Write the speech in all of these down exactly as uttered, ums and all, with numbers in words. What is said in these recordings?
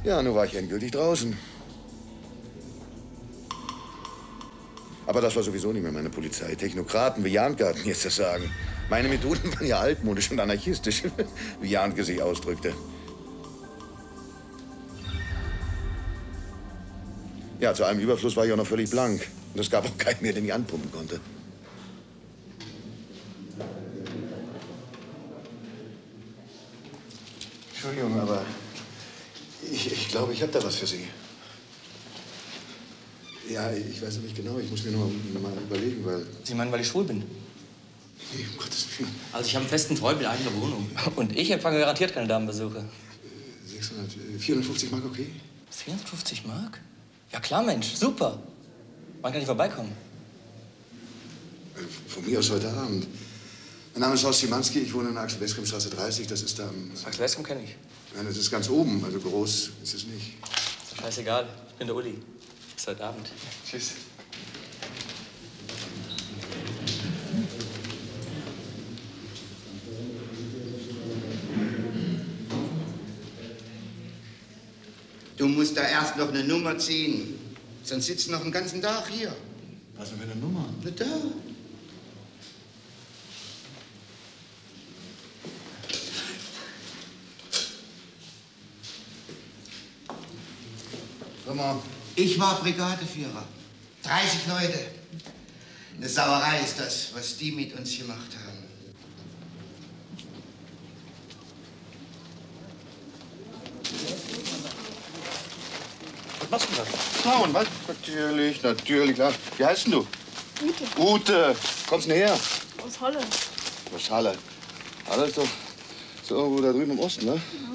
Ja, nun war ich endgültig draußen. Aber das war sowieso nicht mehr meine Polizei. Technokraten wie Jahnke hatten jetzt das Sagen. Meine Methoden waren ja altmodisch und anarchistisch, wie Jahnke sich ausdrückte. Ja, zu einem Überfluss war ich auch noch völlig blank. Und es gab auch keinen mehr, den ich anpumpen konnte. Entschuldigung, aber ich, ich glaube, ich habe da was für Sie. Ja, ich weiß noch nicht genau. Ich muss mir noch mal überlegen, weil... Sie meinen, weil ich schwul bin? Nee, um Gottes Willen. Also ich habe einen festen Freund mit eigener Wohnung. Und ich empfange garantiert keine Damenbesuche. sechshundert, vierhundertfünfzig Mark, okay? vierhundertfünfzig Mark? Ja klar, Mensch, super. Wann kann ich vorbeikommen? Von mir aus heute Abend. Mein Name ist Horst Schimanski, ich wohne in der Axel-Westkamp-Straße dreißig. Das ist da am... Axel-Westkamp kenne ich. Nein, das ist ganz oben, also groß ist es nicht. Ist doch scheißegal, ich bin der Uli. Bis heute Abend. Tschüss. Du musst da erst noch eine Nummer ziehen. Sonst sitzt du noch den ganzen Tag hier. Was denn für eine Nummer? Na da. Guck mal, ich war Brigadeführer. dreißig Leute. Eine Sauerei ist das, was die mit uns gemacht haben. Was machst du da? Frauen, was? Natürlich, natürlich, klar. Wie heißt denn du? Ute. Ute. Kommst du denn her? Aus Holland. Aus Halle. Halle ist doch so irgendwo da drüben im Osten, ne? Ja.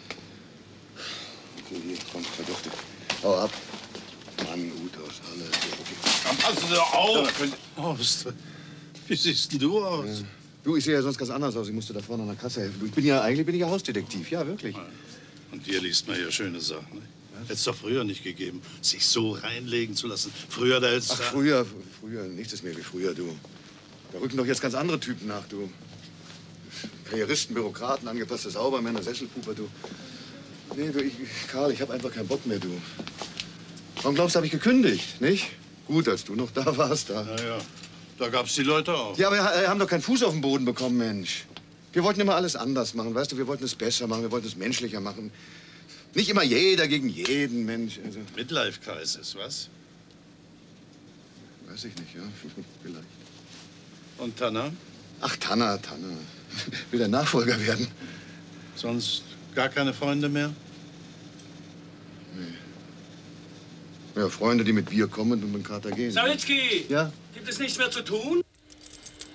Okay, hier, komm, verdochte. Hau ab. Mann, Ute aus Halle. Okay. Pass doch auf! Horst, wie siehst denn du aus? Ja. Du, ich sehe ja sonst ganz anders aus. Ich musste da vorne an der Kasse helfen. Du, ich bin ja, eigentlich bin ich ja Hausdetektiv. Ja, wirklich. Und dir liest man ja schöne Sachen. Ne? Hätte es doch früher nicht gegeben, sich so reinlegen zu lassen. Früher, da hättest Ach, früher, früher, nichts ist mehr wie früher, du. Da rücken doch jetzt ganz andere Typen nach, du. Karrieristen, Bürokraten, angepasste Saubermänner, Sesselpuper, du. Nee, du, ich, Karl, ich hab einfach keinen Bock mehr, du. Warum glaubst du, habe ich gekündigt, nicht? Gut, als du noch da warst, da. Ja, ja. Da gab's die Leute auch. Ja, aber wir haben doch keinen Fuß auf den Boden bekommen, Mensch. Wir wollten immer alles anders machen, weißt du? Wir wollten es besser machen, wir wollten es menschlicher machen. Nicht immer jeder gegen jeden, Mensch. Also. Midlife-Crisis, was? Weiß ich nicht, ja. Vielleicht. Und Tanner? Ach, Tanner, Tanner. Will der Nachfolger werden. Sonst gar keine Freunde mehr? Nee. Ja, Freunde, die mit Bier kommen und mit dem Kater gehen. Sawicki! Ja? Gibt es nichts mehr zu tun?